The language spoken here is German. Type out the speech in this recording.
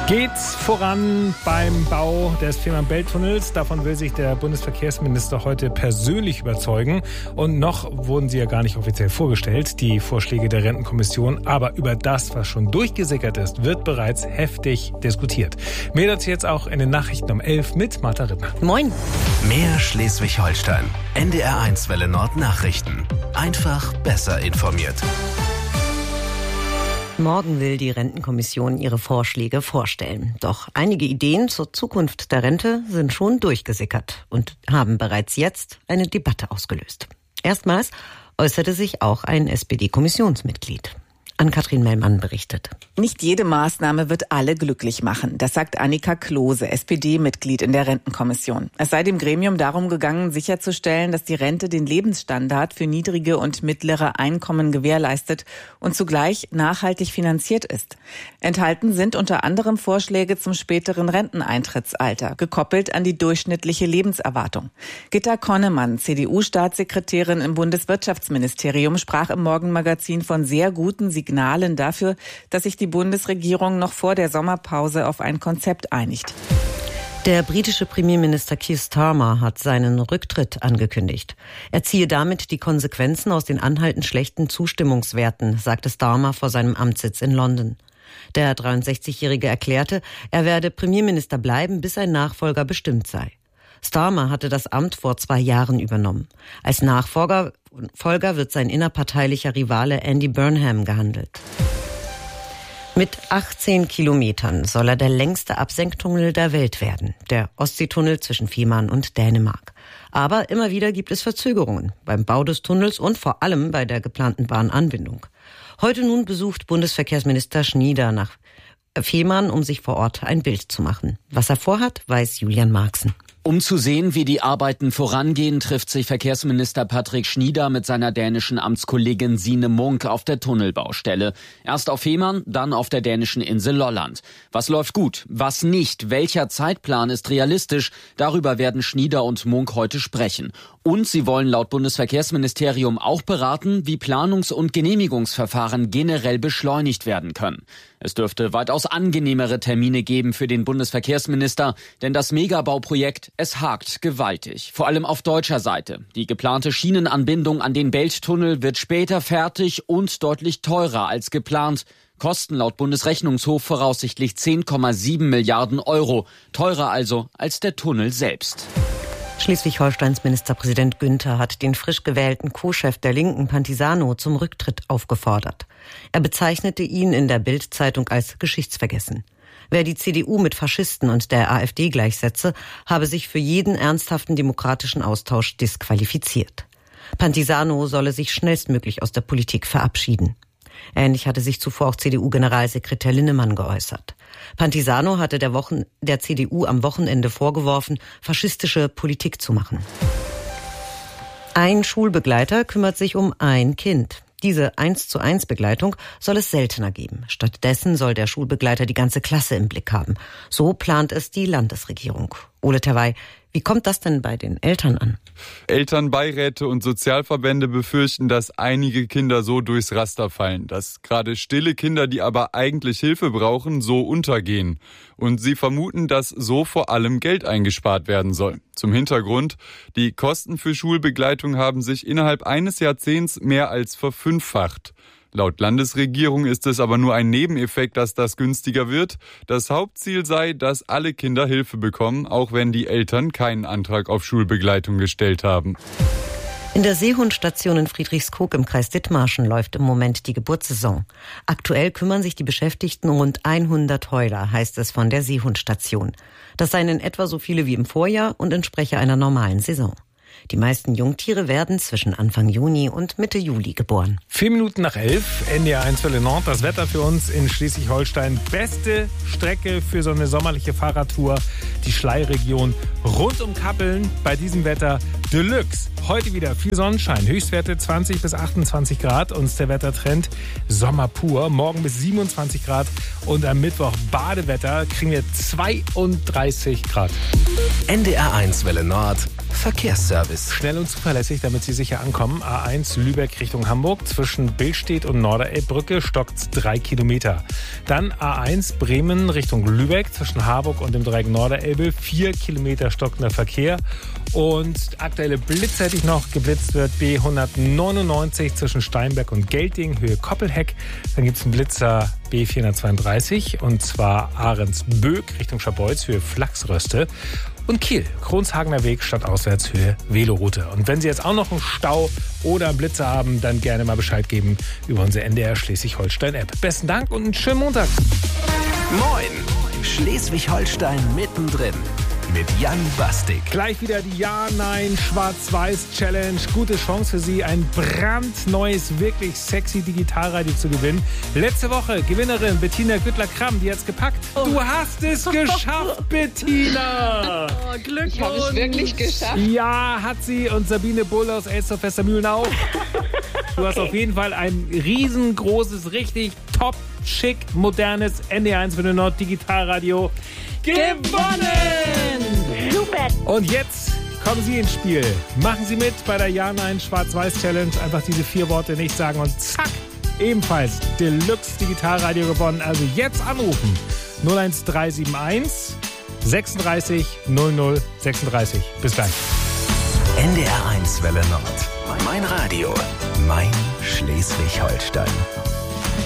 Geht's voran beim Bau des Fehmarn-Belt-Tunnels? Davon will sich der Bundesverkehrsminister heute persönlich überzeugen. Und noch wurden sie ja gar nicht offiziell vorgestellt, die Vorschläge der Rentenkommission. Aber über das, was schon durchgesickert ist, wird bereits heftig diskutiert. Mehr dazu jetzt auch in den Nachrichten um 11 mit Martha Rittner. Moin. Mehr Schleswig-Holstein. NDR1 Welle Nord Nachrichten. Einfach besser informiert. Morgen will die Rentenkommission ihre Vorschläge vorstellen. Doch einige Ideen zur Zukunft der Rente sind schon durchgesickert und haben bereits jetzt eine Debatte ausgelöst. Erstmals äußerte sich auch ein SPD-Kommissionsmitglied. Ann-Kathrin Mellmann berichtet. Nicht jede Maßnahme wird alle glücklich machen. Das sagt Annika Klose, SPD-Mitglied in der Rentenkommission. Es sei dem Gremium darum gegangen, sicherzustellen, dass die Rente den Lebensstandard für niedrige und mittlere Einkommen gewährleistet und zugleich nachhaltig finanziert ist. Enthalten sind unter anderem Vorschläge zum späteren Renteneintrittsalter, gekoppelt an die durchschnittliche Lebenserwartung. Gitta Konnemann, CDU-Staatssekretärin im Bundeswirtschaftsministerium, sprach im Morgenmagazin von sehr guten Signalen dafür, dass sich die Bundesregierung noch vor der Sommerpause auf ein Konzept einigt. Der britische Premierminister Keir Starmer hat seinen Rücktritt angekündigt. Er ziehe damit die Konsequenzen aus den anhaltend schlechten Zustimmungswerten, sagte Starmer vor seinem Amtssitz in London. Der 63-Jährige erklärte, er werde Premierminister bleiben, bis ein Nachfolger bestimmt sei. Starmer hatte das Amt vor 2 Jahren übernommen. Als Nachfolger wird sein innerparteilicher Rivale Andy Burnham gehandelt. Mit 18 Kilometern soll er der längste Absenktunnel der Welt werden, der Ostseetunnel zwischen Fehmarn und Dänemark. Aber immer wieder gibt es Verzögerungen beim Bau des Tunnels und vor allem bei der geplanten Bahnanbindung. Heute nun besucht Bundesverkehrsminister Schnieder nach Fehmarn, um sich vor Ort ein Bild zu machen. Was er vorhat, weiß Julian Marxen. Um zu sehen, wie die Arbeiten vorangehen, trifft sich Verkehrsminister Patrick Schnieder mit seiner dänischen Amtskollegin Signe Munk auf der Tunnelbaustelle. Erst auf Fehmarn, dann auf der dänischen Insel Lolland. Was läuft gut, was nicht, welcher Zeitplan ist realistisch, darüber werden Schnieder und Munk heute sprechen. Und sie wollen laut Bundesverkehrsministerium auch beraten, wie Planungs- und Genehmigungsverfahren generell beschleunigt werden können. Es dürfte weitaus angenehmere Termine geben für den Bundesverkehrsminister, denn das Megabauprojekt, es hakt gewaltig, vor allem auf deutscher Seite. Die geplante Schienenanbindung an den Belttunnel wird später fertig und deutlich teurer als geplant. Kosten laut Bundesrechnungshof voraussichtlich 10,7 Milliarden Euro, teurer also als der Tunnel selbst. Schleswig-Holsteins Ministerpräsident Günther hat den frisch gewählten Co-Chef der Linken Pantisano zum Rücktritt aufgefordert. Er bezeichnete ihn in der Bild-Zeitung als geschichtsvergessen. Wer die CDU mit Faschisten und der AfD gleichsetze, habe sich für jeden ernsthaften demokratischen Austausch disqualifiziert. Pantisano solle sich schnellstmöglich aus der Politik verabschieden. Ähnlich hatte sich zuvor auch CDU-Generalsekretär Linnemann geäußert. Pantisano hatte der CDU am Wochenende vorgeworfen, faschistische Politik zu machen. Ein Schulbegleiter kümmert sich um ein Kind. Diese 1:1 Begleitung soll es seltener geben. Stattdessen soll der Schulbegleiter die ganze Klasse im Blick haben. So plant es die Landesregierung. Ole Terwey, wie kommt das denn bei den Eltern an? Elternbeiräte und Sozialverbände befürchten, dass einige Kinder so durchs Raster fallen, dass gerade stille Kinder, die aber eigentlich Hilfe brauchen, so untergehen. Und sie vermuten, dass so vor allem Geld eingespart werden soll. Zum Hintergrund, die Kosten für Schulbegleitung haben sich innerhalb eines Jahrzehnts mehr als verfünffacht. Laut Landesregierung ist es aber nur ein Nebeneffekt, dass das günstiger wird. Das Hauptziel sei, dass alle Kinder Hilfe bekommen, auch wenn die Eltern keinen Antrag auf Schulbegleitung gestellt haben. In der Seehundstation in Friedrichskoog im Kreis Dithmarschen läuft im Moment die Geburtssaison. Aktuell kümmern sich die Beschäftigten rund 100 Heuler, heißt es von der Seehundstation. Das seien in etwa so viele wie im Vorjahr und entspreche einer normalen Saison. Die meisten Jungtiere werden zwischen Anfang Juni und Mitte Juli geboren. 4 Minuten nach 11, NDR1 Welle Nord. Das Wetter für uns in Schleswig-Holstein. Beste Strecke für so eine sommerliche Fahrradtour. Die Schlei-Region rund um Kappeln. Bei diesem Wetter Deluxe. Heute wieder viel Sonnenschein. Höchstwerte 20 bis 28 Grad. Uns der Wettertrend Sommer pur. Morgen bis 27 Grad. Und am Mittwoch Badewetter kriegen wir 32 Grad. NDR1 Welle Nord. Verkehrsservice. Schnell und zuverlässig, damit Sie sicher ankommen. A1 Lübeck Richtung Hamburg. Zwischen Billstedt und Norderelbbrücke stockt 3 Kilometer. Dann A1 Bremen Richtung Lübeck. Zwischen Harburg und dem Dreieck Norderelbe 4 Kilometer stockender Verkehr. Und aktuelle Blitze hätte ich noch. Geblitzt wird B199 zwischen Steinberg und Gelting, Höhe Koppelheck. Dann gibt es einen Blitzer B432 und zwar Ahrensböck Richtung Scharbeutz, Höhe Flachsröste. Und Kiel, Kronshagener Weg, stadtauswärts, Höhe Veloroute. Und wenn Sie jetzt auch noch einen Stau oder einen Blitzer haben, dann gerne mal Bescheid geben über unsere NDR Schleswig-Holstein-App. Besten Dank und einen schönen Montag. Moin, Schleswig-Holstein mittendrin mit Jan Bastik. Gleich wieder die Ja-Nein-Schwarz-Weiß-Challenge. Gute Chance für Sie, ein brandneues, wirklich sexy Digitalradio zu gewinnen. Letzte Woche Gewinnerin Bettina Güttler-Kramm, die hat's gepackt. Du hast es geschafft, Bettina! Oh, Glückwunsch! Ich habe es wirklich geschafft. Ja, hat sie. Und Sabine Bull aus Elsterfester-Mühlen auch. Du hast auf jeden Fall ein riesengroßes, richtig top, schick, modernes NDR1 für den Nord Digitalradio gewonnen! Super! Und jetzt kommen Sie ins Spiel. Machen Sie mit bei der Ja-Nein-Schwarz-Weiß-Challenge. Einfach diese 4 Worte nicht sagen und zack, ebenfalls Deluxe Digitalradio gewonnen. Also jetzt anrufen. 01371 36 00 36. Bis gleich. NDR1 Welle Nord. Mein Radio. Mein Schleswig-Holstein.